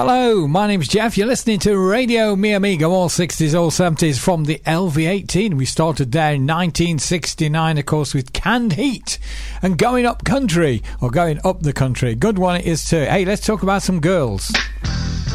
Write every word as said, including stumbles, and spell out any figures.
Hello, my name's Jeff. You're listening to Radio Mi Amigo, all sixties, all seventies from the L V eighteen. We started there in nineteen sixty-nine, of course, with Canned Heat and Going Up Country, or Going Up the Country. Good one it is too. Hey, let's talk about some girls.